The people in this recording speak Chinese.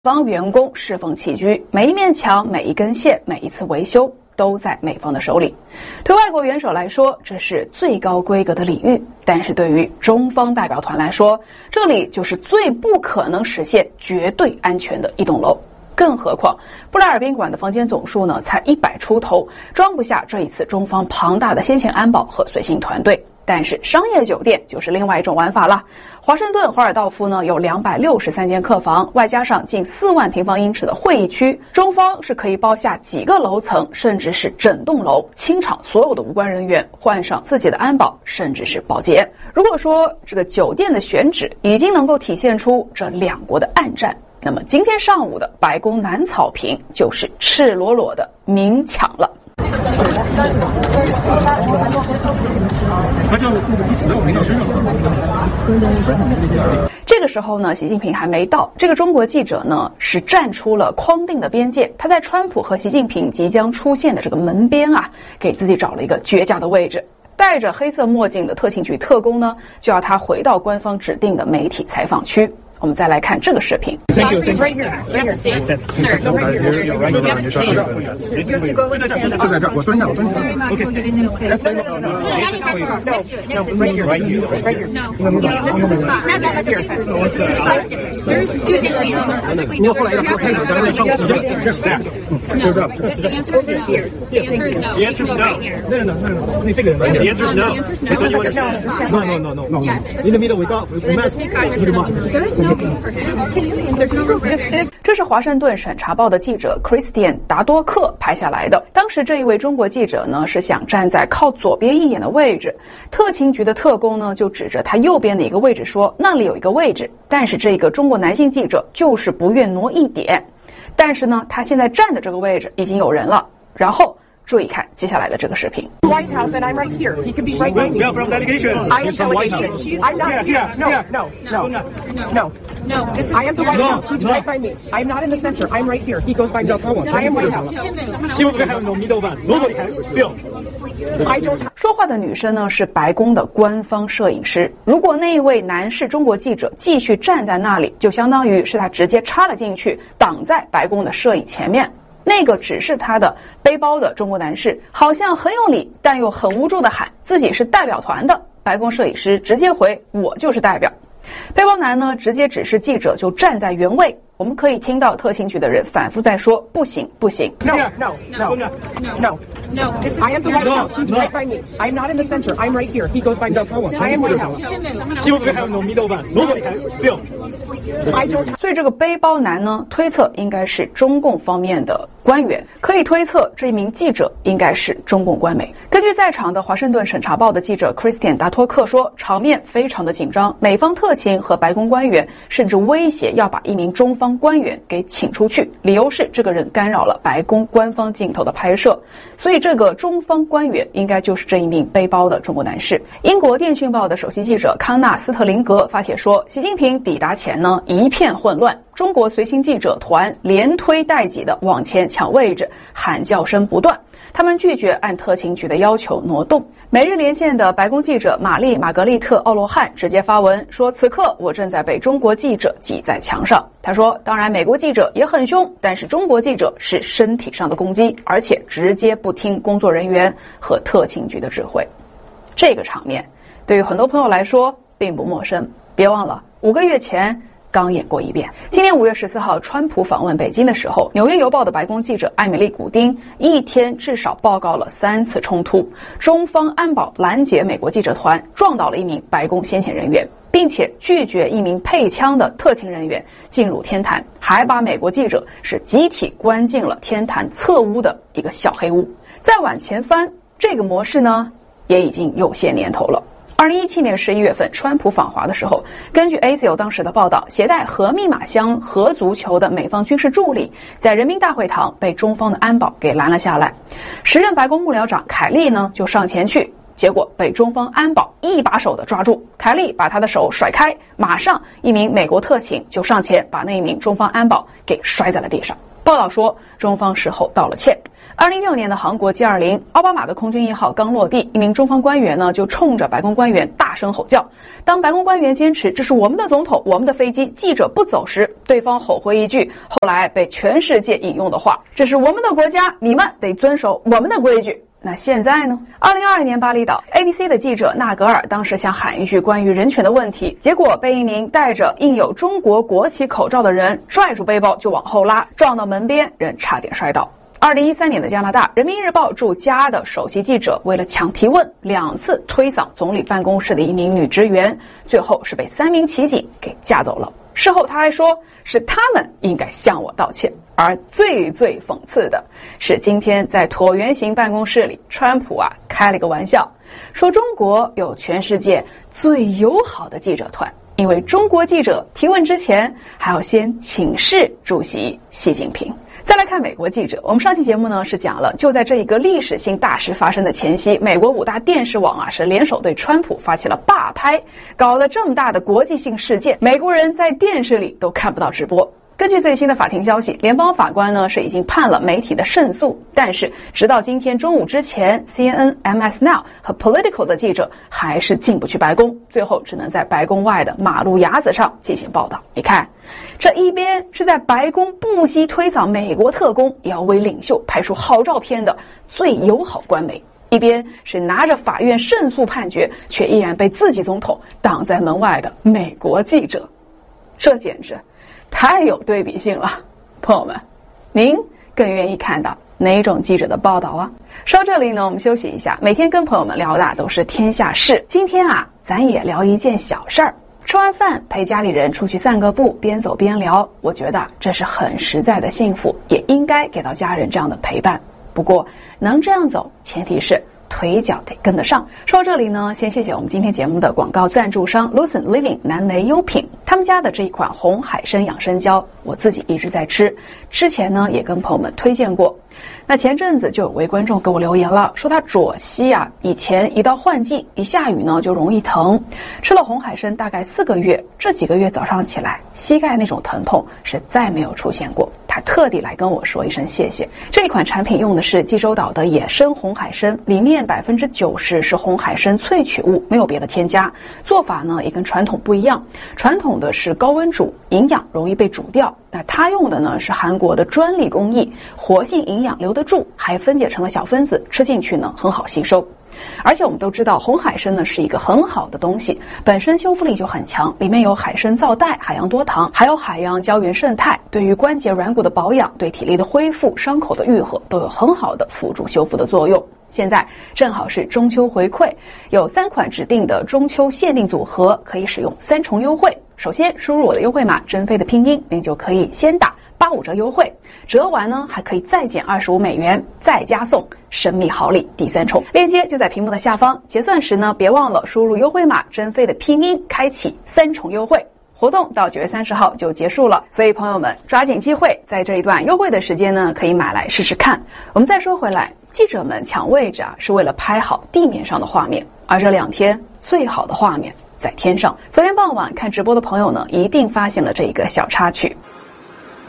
方员工侍奉起居，每一面墙、每一根线、每一次维修都在美方的手里。对外国元首来说，这是最高规格的礼遇，但是对于中方代表团来说，这里就是最不可能实现绝对安全的一栋楼。更何况布莱尔宾馆的房间总数呢才100出头，装不下这一次中方庞大的先遣安保和随行团队。但是商业酒店就是另外一种玩法了。华盛顿华尔道夫呢有263间客房，外加上近4万平方英尺的会议区，中方是可以包下几个楼层，甚至是整栋楼，清场所有的无关人员，换上自己的安保，甚至是保洁。如果说这个酒店的选址已经能够体现出这两国的暗战，那么今天上午的白宫南草坪就是赤裸裸的明抢了。这个时候呢，习近平还没到。这个中国记者呢，是站出了框定的边界，他在川普和习近平即将出现的这个门边啊，给自己找了一个绝佳的位置。戴着黑色墨镜的特勤局特工呢，就要他回到官方指定的媒体采访区。我们再来看这个视频。 Thank you. Right here. Right here. Sir. Right here. You have to stay. You have to go with the camera. 就在这儿，我蹲下，我蹲下。 Okay. No. Right here. Right here. Right here. No. This is the spot. That's your fence. This is the spot. There's two things we know. No. The answer is no. The answer is no. The answer is no. No. The answer is no. The answer is no. No. Yes. In the middle, we got. We must. There's no room for him. There's no room for him. 这是华盛顿审查报的记者 Christian 达多克拍下来的。当时这一位中国记者呢，是想站在靠左边一眼的位置，特勤局的特工呢就指着他右边的一个位置说那里有一个位置，但是这个中国男性记者就是不愿挪一点。但是呢，他现在站的这个位置已经有人了。然后注意看接下来的这个视频。 White House and I'm right here. He can be right behind me. We are from delegation. I am delegation. I'm not. No. This is. I am the White House. He's right by me. I'm not in the center. I'm right here. He goes by me. I am White House. You have no middle one. Nobody can film. I don't. 说话的女生呢是白宫的官方摄影师。如果那一位男士中国记者继续站在那里，就相当于是他直接插了进去，挡在白宫的摄影前面。那个只是他的背包的中国男士，好像很有理，但又很无助地喊自己是代表团的。白宫摄影师直接回：我就是代表。背包男呢，直接指示记者就站在原位。我们可以听到特勤局的人反复在说：不行，不行。 No. This is. I am the White House. He's right by me. I'm not in the center. I'm right here. He goes by me. I am White House. You have no middle one. Nobody can film. I don't. 所以这个背包男呢，推测应该是中共方面的官员，可以推测这一名记者应该是中共官媒。根据在场的华盛顿审查报的记者 Christian 达托克说，场面非常的紧张，美方特勤和白宫官员甚至威胁要把一名中方官员给请出去，理由是这个人干扰了白宫官方镜头的拍摄。所以这个中方官员应该就是这一名背包的中国男士。英国电讯报的首席记者康纳斯特林格发帖说，习近平抵达前呢一片混乱，中国随行记者团连推带挤的往前抢位置，喊叫声不断。他们拒绝按特勤局的要求挪动。每日连线的白宫记者玛丽·玛格丽特·奥罗汉直接发文说，此刻我正在被中国记者挤在墙上。他说，当然美国记者也很凶，但是中国记者是身体上的攻击，而且直接不听工作人员和特勤局的指挥。这个场面对于很多朋友来说并不陌生，别忘了5个月前刚演过一遍。今年5月14号，川普访问北京的时候，纽约邮报的白宫记者艾米丽·古丁一天至少报告了3次冲突，中方安保拦截美国记者团，撞倒了一名白宫先遣人员，并且拒绝一名配枪的特勤人员进入天坛，还把美国记者是集体关进了天坛侧屋的一个小黑屋。再往前翻，这个模式呢也已经有些年头了。2017年11月份，川普访华的时候，根据 Axios 当时的报道，携带核密码箱、核足球的美方军事助理在人民大会堂被中方的安保给拦了下来。时任白宫幕僚长凯利呢就上前去，结果被中方安保一把手的抓住。凯利把他的手甩开，马上一名美国特勤就上前把那一名中方安保给摔在了地上。报报道说，中方事后道了歉。2016年的韩国 G20， 奥巴马的空军1号刚落地，一名中方官员呢就冲着白宫官员大声吼叫。当白宫官员坚持这是我们的总统、我们的飞机，记者不走时，对方吼回一句后来被全世界引用的话：这是我们的国家，你们得遵守我们的规矩。那现在呢？2022年巴厘岛 ABC 的记者纳格尔当时想喊一句关于人权的问题，结果被一名戴着印有中国国旗口罩的人拽住背包就往后拉，撞到门边，人差点摔倒。2013年的加拿大，人民日报驻加的首席记者为了抢提问，2次推搡总理办公室的一名女职员，最后是被3名骑警给架走了。事后他还说是他们应该向我道歉。而最讽刺的是，今天在椭圆形办公室里，川普开了个玩笑，说中国有全世界最友好的记者团，因为中国记者提问之前还要先请示主席习近平。再来看美国记者，我们上期节目呢是讲了，就在这一个历史性大事发生的前夕，美国5大电视网是联手对川普发起了罢拍，搞了这么大的国际性事件，美国人在电视里都看不到直播。根据最新的法庭消息，联邦法官呢是已经判了媒体的胜诉，但是直到今天中午之前 CNN、MS Now 和 Political 的记者还是进不去白宫，最后只能在白宫外的马路牙子上进行报道。你看，这一边是在白宫不惜推搡美国特工，也要为领袖拍出好照片的最友好官媒，一边是拿着法院胜诉判决却依然被自己总统挡在门外的美国记者，这简直太有对比性了。朋友们，您更愿意看到哪种记者的报道啊？说到这里呢，我们休息一下。每天跟朋友们聊的都是天下事，今天咱也聊一件小事儿。吃完饭陪家里人出去散个步，边走边聊，我觉得这是很实在的幸福，也应该给到家人这样的陪伴。不过能这样走，前提是腿脚得跟得上。说到这里呢，先谢谢我们今天节目的广告赞助商 Lucent Living 南雷优品，他们家的这一款红海参养生胶，我自己一直在吃，之前呢也跟朋友们推荐过。那前阵子就有位观众给我留言了，说他左膝以前一到换季一下雨呢就容易疼，吃了红海参大概4个月，这几个月早上起来膝盖那种疼痛是再没有出现过，他特地来跟我说一声谢谢。这一款产品用的是济州岛的野生红海参，里面90%是红海参萃取物，没有别的添加。做法呢也跟传统不一样，传统的是高温煮，营养容易被煮掉，那他用的呢是韩国的专利工艺，活性营养留得住，还分解成了小分子，吃进去呢很好吸收。而且我们都知道红海参呢是一个很好的东西，本身修复力就很强，里面有海参皂苷、海洋多糖，还有海洋胶原胜肽，对于关节软骨的保养、对体力的恢复、伤口的愈合都有很好的辅助修复的作用。现在正好是中秋回馈，有3款指定的中秋限定组合，可以使用3重优惠。首先输入我的优惠码真飞的拼音，您就可以先打85折优惠，折完呢还可以再减$25，再加送神秘好礼第3重。链接就在屏幕的下方，结算时呢别忘了输入优惠码真飞的拼音，开启3重优惠。活动到9月30号就结束了，所以朋友们抓紧机会，在这一段优惠的时间呢可以买来试试看。我们再说回来，记者们抢位置是为了拍好地面上的画面，而这2天最好的画面在天上。昨天傍晚看直播的朋友呢一定发现了这一个小插曲。